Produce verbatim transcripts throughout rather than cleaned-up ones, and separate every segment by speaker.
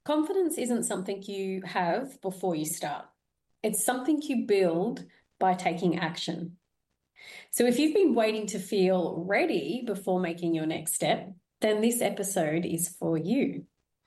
Speaker 1: Confidence isn't something you have before you start. It's something you build by taking action. So if you've been waiting to feel ready before making your next step, then this episode is for you.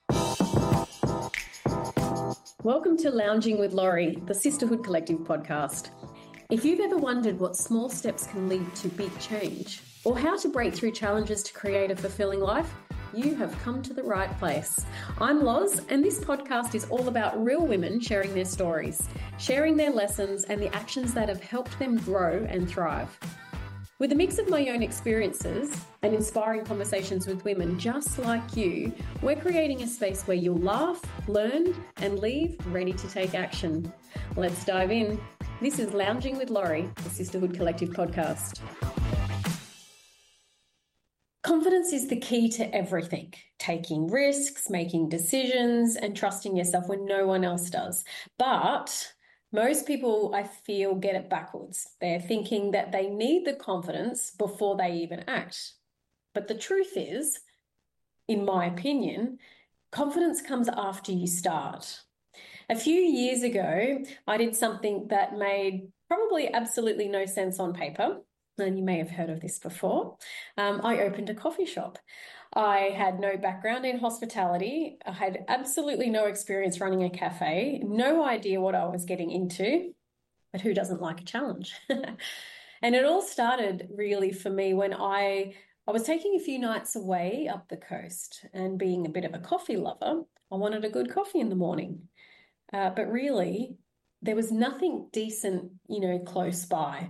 Speaker 1: Welcome to Lounging with Laurie, the Sisterhood Collective podcast. If you've ever wondered what small steps can lead to big change, or how to break through challenges to create a fulfilling life, you have come to the right place. I'm Loz, and this podcast is all about real women sharing their stories, sharing their lessons and the actions that have helped them grow and thrive. With a mix of my own experiences and inspiring conversations with women just like you, we're creating a space where you'll laugh, learn, and leave ready to take action. Let's dive in. This is Lounging with Laurie, the Sisterhood Collective podcast. Confidence is the key to everything. Taking risks, making decisions, and trusting yourself when no one else does. But most people, I feel, get it backwards. They're thinking that they need the confidence before they even act. But the truth is, in my opinion, confidence comes after you start. A few years ago, I did something that made probably absolutely no sense on paper. And you may have heard of this before. Um, I opened a coffee shop. I had no background in hospitality. I had absolutely no experience running a cafe, no idea what I was getting into, but who doesn't like a challenge? And it all started really for me when I, I was taking a few nights away up the coast, and being a bit of a coffee lover, I wanted a good coffee in the morning. Uh, but really, there was nothing decent, you know, close by.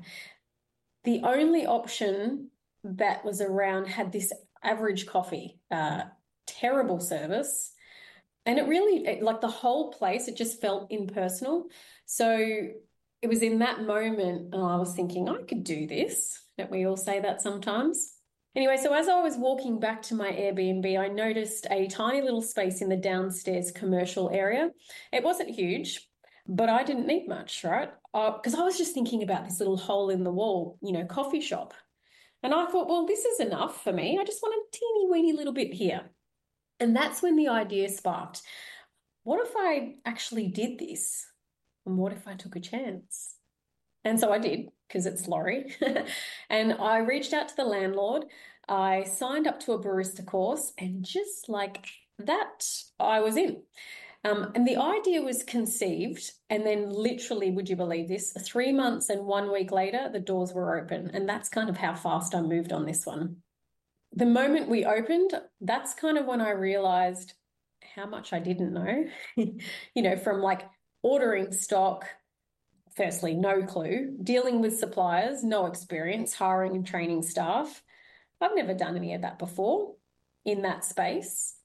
Speaker 1: The only option that was around had this average coffee, uh, terrible service. And it really, it, like the whole place, it just felt impersonal. So it was in that moment, and I was thinking, I could do this. Don't we all say that sometimes? Anyway, so as I was walking back to my Airbnb, I noticed a tiny little space in the downstairs commercial area. It wasn't huge, but I didn't need much, right? Because uh, I was just thinking about this little hole in the wall, you know, coffee shop. And I thought, well, this is enough for me. I just want a teeny weeny little bit here. And that's when the idea sparked. What if I actually did this? And what if I took a chance? And so I did, because it's Laurie. And I reached out to the landlord. I signed up to a barista course, and just like that, I was in. Um, and the idea was conceived, and then literally, would you believe this, three months and one week later, the doors were open. And that's kind of how fast I moved on this one. The moment we opened, that's kind of when I realized how much I didn't know, you know, from like ordering stock, firstly, no clue, dealing with suppliers, no experience, hiring and training staff. I've never done any of that before in that space.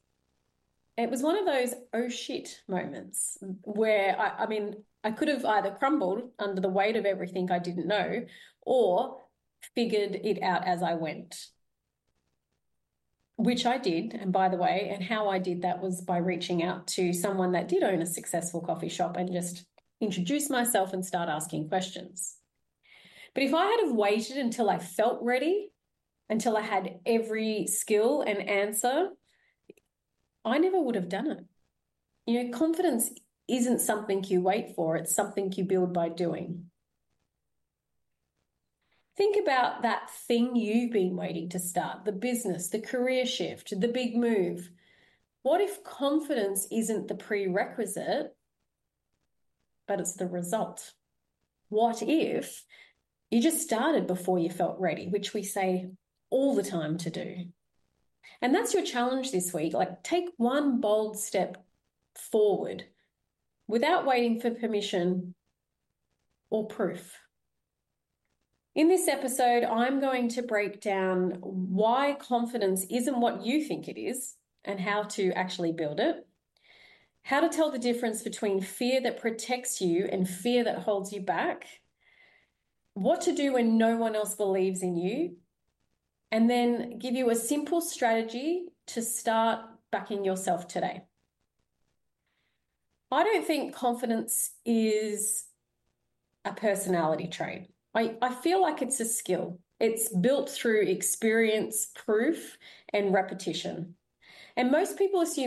Speaker 1: It was one of those oh shit moments where, I, I mean, I could have either crumbled under the weight of everything I didn't know or figured it out as I went, which I did. And by the way, and how I did that was by reaching out to someone that did own a successful coffee shop and just introduce myself and start asking questions. But if I had have waited until I felt ready, until I had every skill and answer, I never would have done it. You know, confidence isn't something you wait for. It's something you build by doing. Think about that thing you've been waiting to start, the business, the career shift, the big move. What if confidence isn't the prerequisite, but it's the result? What if you just started before you felt ready, which we say all the time to do? And that's your challenge this week. Like, take one bold step forward without waiting for permission or proof. In this episode, I'm going to break down why confidence isn't what you think it is and how to actually build it, how to tell the difference between fear that protects you and fear that holds you back, what to do when no one else believes in you, and then give you a simple strategy to start backing yourself today. I don't think confidence is a personality trait. I, I feel like it's a skill. It's built through experience, proof, and repetition. And most people assume